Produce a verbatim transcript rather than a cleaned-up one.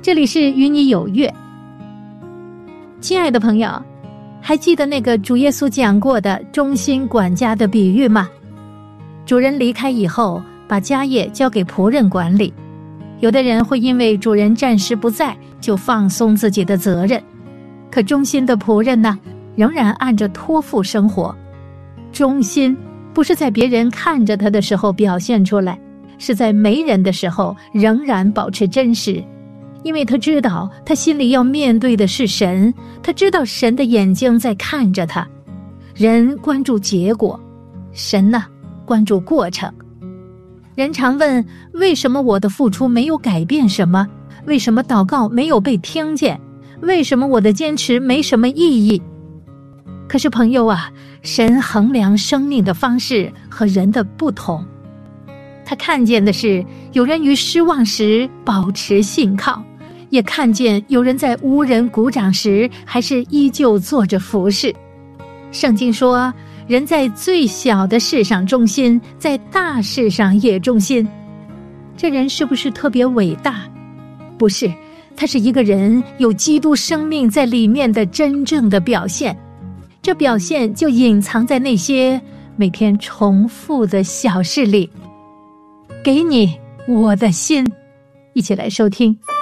这里是与你有约。亲爱的朋友，还记得那个主耶稣讲过的忠心管家的比喻吗？主人离开以后，把家业交给仆人管理。有的人会因为主人暂时不在，就放松自己的责任。可忠心的仆人呢，仍然按着托付生活。忠心不是在别人看着他的时候表现出来，是在没人的时候仍然保持真实。因为他知道他心里要面对的是神，他知道神的眼睛在看着他。人关注结果，神呢，关注过程。人常问，为什么我的付出没有改变什么？为什么祷告没有被听见？为什么我的坚持没什么意义？可是朋友啊，神衡量生命的方式和人的不同。他看见的是有人于失望时保持信靠，也看见有人在无人鼓掌时还是依旧做着服事。圣经说，人在最小的事上忠心，在大事上也忠心。这人是不是特别伟大？不是，他是一个人有基督生命在里面的真正的表现。这表现就隐藏在那些每天重复的小事里。给你我的心，一起来收听。